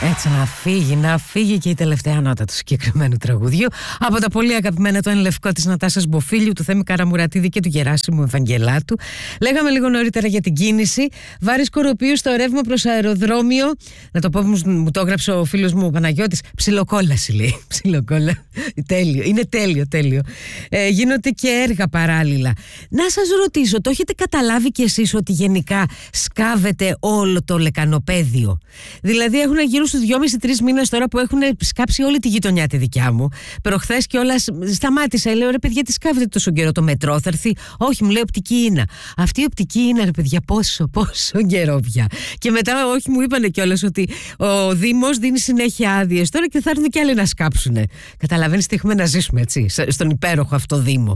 Έτσι να φύγει και η τελευταία νότα του συγκεκριμένου τραγουδιού από τα πολύ αγαπημένα του Εν Λευκό της Νατάσας Μποφίλιου, του Θέμη Καραμουρατίδη και του Γεράσιμου Ευαγγελάτου. Λέγαμε λίγο νωρίτερα για την κίνηση. Βάρη Σκοροπίου στο ρεύμα προς αεροδρόμιο. Να το πω, μου το έγραψε ο φίλος μου ο Παναγιώτης. Ψιλοκόλαση λέει. Ψιλοκόλα. Τέλειο. Είναι τέλειο. Γίνονται και έργα παράλληλα. Να σας ρωτήσω, το έχετε καταλάβει κι εσείς ότι γενικά σκάβεται όλο το λεκανοπέδιο? Δηλαδή έχουν γύρω στους 2,5-3 μήνες τώρα που έχουν σκάψει όλη τη γειτονιά τη δικιά μου. Προχθές κιόλας σταμάτησα. Λέω, ρε παιδιά, τι σκάβετε τόσο καιρό? Το μετρό θα έρθει? Όχι, μου λέει οπτική ίνα. Αυτή η οπτική ίνα, ρε παιδιά, πόσο καιρό πια. Και μετά, όχι, μου είπανε κιόλας ότι ο Δήμος δίνει συνέχεια άδειες τώρα και θα έρθουν κι άλλοι να σκάψουνε. Καταλαβαίνεις τι έχουμε να ζήσουμε, έτσι, στον υπέροχο αυτό Δήμο.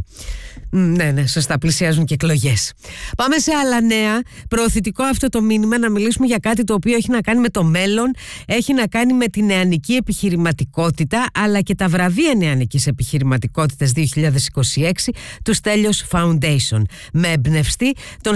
Ναι, σωστά, πλησιάζουν και εκλογές. Πάμε σε άλλα νέα. Προωθητικό αυτό το μήνυμα, να μιλήσουμε για κάτι το οποίο έχει να κάνει με το μέλλον, έχει να κάνει με την νεανική επιχειρηματικότητα, αλλά και τα βραβεία νεανικής επιχειρηματικότητας 2026 του Στέλιος Foundation, με εμπνευστή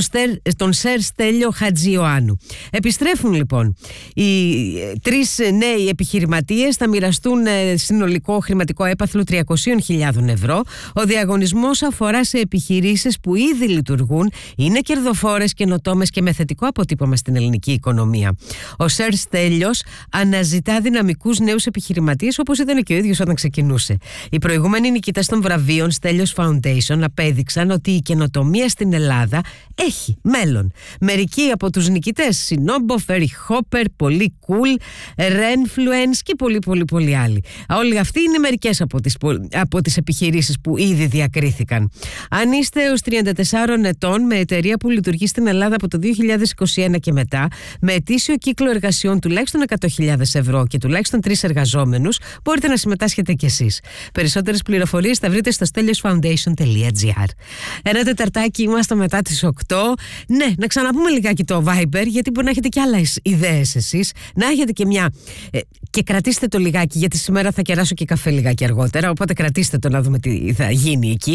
τον Σερ Στέλιο Χατζιωάννου. Επιστρέφουν λοιπόν οι 3 νέοι επιχειρηματίες, θα μοιραστούν συνολικό χρηματικό έπαθλο 300.000 ευρώ. Ο διαγωνισμός αφορά σε επιχειρήσεις που ήδη λειτουργούν, είναι κερδοφόρες, καινοτόμες και με θετικό αποτύπωμα στην ελληνική οικονομία. Ο Σερ Στέλιος αναζητά δυναμικούς νέους επιχειρηματίες, όπως ήταν και ο ίδιος όταν ξεκινούσε. Οι προηγούμενοι νικητές των βραβείων Στέλιος Foundation απέδειξαν ότι η καινοτομία στην Ελλάδα έχει μέλλον. Μερικοί από τους νικητές, Σινόμπο, Φέρι Χόπερ, Πολύ Cool, Renfluence και πολύ άλλοι. Όλοι αυτοί είναι μερικές από τις επιχειρήσεις που ήδη διακρίθηκαν. Αν είστε έως 34 ετών, με εταιρεία που λειτουργεί στην Ελλάδα από το 2021 και μετά, με ετήσιο κύκλο εργασιών τουλάχιστον 100.000 ευρώ και τουλάχιστον 3 εργαζόμενους, μπορείτε να συμμετάσχετε κι εσείς. Περισσότερες πληροφορίες θα βρείτε στο steliosfoundation.gr. Ένα τεταρτάκι είμαστε μετά τις 8. Ναι, να ξαναπούμε λιγάκι το Viber, γιατί μπορεί να έχετε κι άλλες ιδέες εσείς. Να έχετε και μια. Και κρατήστε το λιγάκι, γιατί σήμερα θα κεράσω και καφέ λιγάκι αργότερα. Οπότε κρατήστε το να δούμε τι θα γίνει εκεί.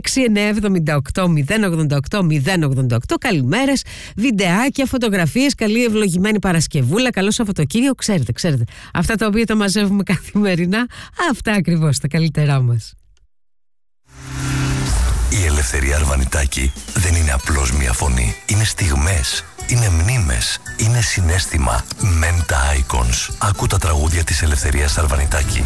6978-088-088. Καλημέρες, βιντεάκια, φωτογραφίες. Καλή ευλογημένη Παρασκευούλα. Καλό Σαββατοκύριακο. Ξέρετε. Αυτά τα οποία τα μαζεύουμε καθημερινά. Αυτά ακριβώς τα καλύτερά μας. Η Ελευθερία Αρβανιτάκη δεν είναι απλώς μια φωνή. Είναι στιγμές, είναι μνήμες, είναι συναίσθημα. Menta Icons. Άκου τα τραγούδια της Ελευθερίας Αρβανιτάκη.